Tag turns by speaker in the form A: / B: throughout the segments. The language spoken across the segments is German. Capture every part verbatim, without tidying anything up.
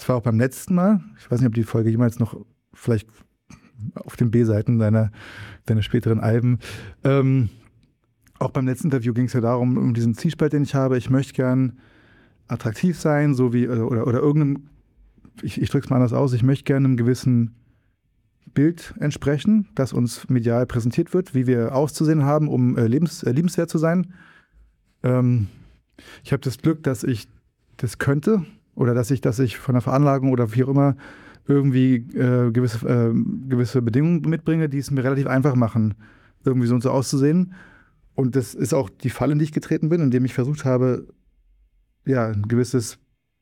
A: Das war auch beim letzten Mal. Ich weiß nicht, ob die Folge jemals noch vielleicht auf den B-Seiten deiner, deiner späteren Alben. Ähm, auch beim letzten Interview ging es ja darum, um diesen Zwiespalt, den ich habe. Ich möchte gern attraktiv sein, so wie, oder, oder, oder irgendeinem, ich, ich drücke es mal anders aus, ich möchte gerne einem gewissen Bild entsprechen, das uns medial präsentiert wird, wie wir auszusehen haben, um äh, lebens, äh, liebenswert zu sein. Ähm, ich habe das Glück, dass ich das könnte oder dass ich, dass ich von der Veranlagung oder wie auch immer irgendwie äh, gewisse, äh, gewisse Bedingungen mitbringe, die es mir relativ einfach machen, irgendwie so und so auszusehen. Und das ist auch die Falle, in die ich getreten bin, indem ich versucht habe, ja, ein gewisses,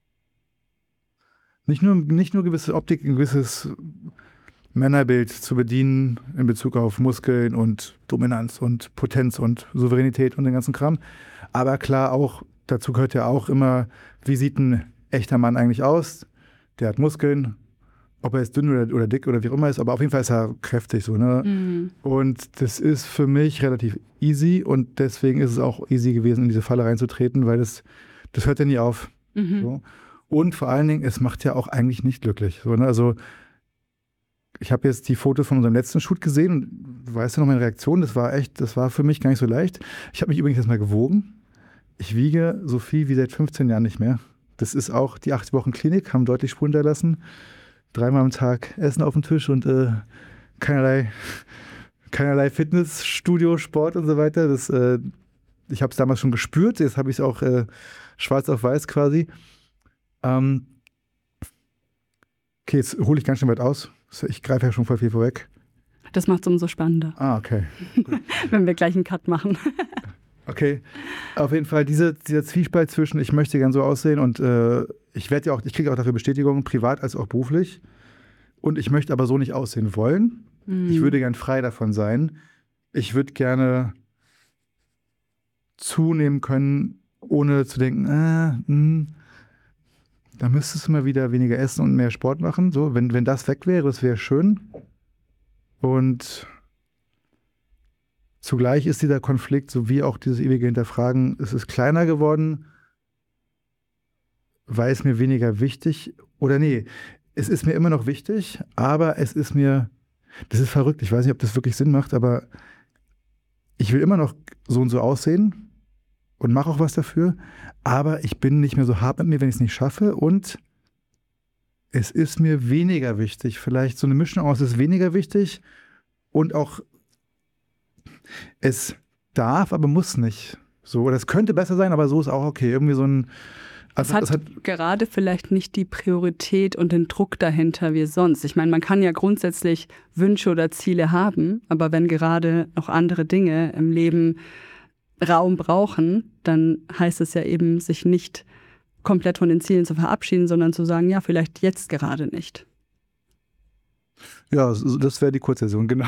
A: nicht nur, nicht nur gewisse Optik, ein gewisses Männerbild zu bedienen in Bezug auf Muskeln und Dominanz und Potenz und Souveränität und den ganzen Kram. Aber klar, auch dazu gehört ja auch immer, wie sieht ein echter Mann eigentlich aus? Der hat Muskeln, ob er jetzt dünn oder, oder dick oder wie auch immer ist, aber auf jeden Fall ist er kräftig so, ne? Mhm. Und das ist für mich relativ easy und deswegen ist es auch easy gewesen, in diese Falle reinzutreten, weil das, das hört ja nie auf. Mhm. So. Und vor allen Dingen, es macht ja auch eigentlich nicht glücklich. So, ne? Also ich habe jetzt die Fotos von unserem letzten Shoot gesehen und weißt du noch meine Reaktion? Das war echt, das war für mich gar nicht so leicht. Ich habe mich übrigens jetzt mal gewogen. Ich wiege so viel wie seit fünfzehn Jahren nicht mehr. Das ist auch die acht Wochen Klinik, haben deutlich Spuren hinterlassen. Dreimal am Tag Essen auf dem Tisch und äh, keinerlei, keinerlei Fitnessstudio, Sport und so weiter. Das, äh, ich habe es damals schon gespürt, jetzt habe ich es auch äh, schwarz auf weiß quasi. Ähm, okay, jetzt hole ich ganz schön weit aus. Ich greife ja schon voll viel vorweg.
B: Das macht es umso spannender.
A: Ah, okay.
B: Wenn wir gleich einen Cut machen.
A: Okay, auf jeden Fall diese, dieser Zwiespalt zwischen, ich möchte gern so aussehen und äh, ich werde ja auch, ich kriege auch dafür Bestätigung, privat als auch beruflich. Und ich möchte aber so nicht aussehen wollen. Mhm. Ich würde gern frei davon sein. Ich würde gerne zunehmen können, ohne zu denken, äh, mh, da müsstest du mal wieder weniger essen und mehr Sport machen. So, wenn, wenn das weg wäre, das wäre schön. Und zugleich ist dieser Konflikt, sowie auch dieses ewige Hinterfragen, es ist kleiner geworden, weil es mir weniger wichtig, oder nee, es ist mir immer noch wichtig, aber es ist mir, das ist verrückt, ich weiß nicht, ob das wirklich Sinn macht, aber ich will immer noch so und so aussehen und mache auch was dafür, aber ich bin nicht mehr so hart mit mir, wenn ich es nicht schaffe und es ist mir weniger wichtig, vielleicht so eine Mischung aus, es ist weniger wichtig und auch es darf, aber muss nicht. So, oder es könnte besser sein, aber so ist auch okay. Irgendwie so ein.
B: Also, es hat, es hat gerade vielleicht nicht die Priorität und den Druck dahinter wie sonst. Ich meine, man kann ja grundsätzlich Wünsche oder Ziele haben, aber wenn gerade noch andere Dinge im Leben Raum brauchen, dann heißt es ja eben, sich nicht komplett von den Zielen zu verabschieden, sondern zu sagen, ja, vielleicht jetzt gerade nicht.
A: Ja, das wäre die Kurzversion, genau.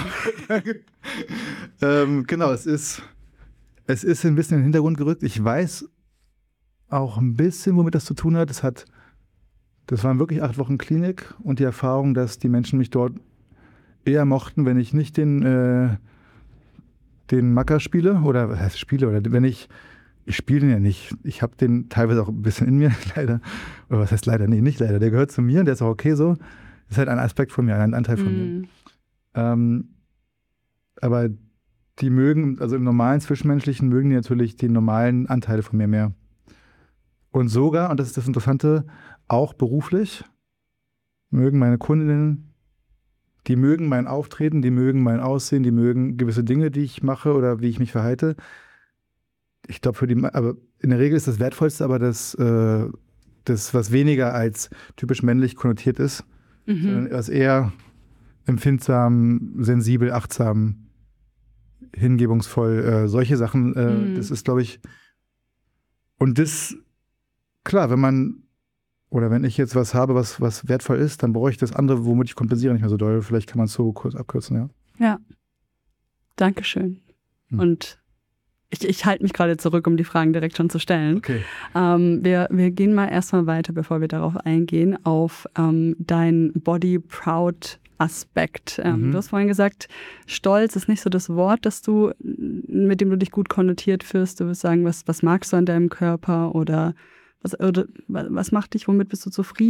A: ähm, genau, es ist, es ist ein bisschen in den Hintergrund gerückt. Ich weiß auch ein bisschen, womit das zu tun hat. Es hat, das waren wirklich acht Wochen Klinik und die Erfahrung, dass die Menschen mich dort eher mochten, wenn ich nicht den, äh, den Macker spiele oder was heißt spiele, oder wenn ich, ich spiele den ja nicht. Ich habe den teilweise auch ein bisschen in mir, leider. Oder was heißt leider? Nee, nicht leider. Der gehört zu mir und der ist auch okay so. Das ist halt ein Aspekt von mir, ein Anteil von mm. mir. Ähm, aber die mögen, also im normalen Zwischenmenschlichen mögen die natürlich die normalen Anteile von mir mehr. Und sogar, und das ist das Interessante, auch beruflich mögen meine Kundinnen, die mögen mein Auftreten, die mögen mein Aussehen, die mögen gewisse Dinge, die ich mache oder wie ich mich verhalte. Ich glaube, für die, aber in der Regel ist das Wertvollste aber das, äh, das, was weniger als typisch männlich konnotiert ist. Mhm. Sondern was eher empfindsam, sensibel, achtsam, hingebungsvoll, äh, solche Sachen, äh, mhm. das ist, glaube ich, und das, klar, wenn man, oder wenn ich jetzt was habe, was, was wertvoll ist, dann brauche ich das andere, womit ich kompensiere, nicht mehr so doll. Vielleicht kann man es so kurz abkürzen, ja.
B: Ja, Dankeschön. Hm. Und Ich, ich halte mich gerade zurück, um die Fragen direkt schon zu stellen.
A: Okay.
B: Ähm, wir, wir gehen mal erstmal weiter, bevor wir darauf eingehen, auf ähm, dein Body-Proud-Aspekt. Ähm, mhm. Du hast vorhin gesagt, Stolz ist nicht so das Wort, das du, mit dem du dich gut konnotiert fühlst. Du wirst sagen, was, was magst du an deinem Körper oder was, oder was macht dich, womit bist du zufrieden?